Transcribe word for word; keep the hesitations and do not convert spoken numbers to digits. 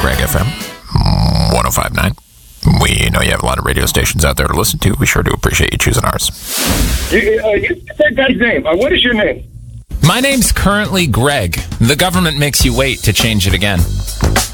Greg F M one oh five point nine. We know you have a lot of radio stations out there to listen to. We sure do appreciate you choosing ours. You, uh, you said that guy's name. Uh, what is your name? My name's currently Greg. The government makes you wait to change it again.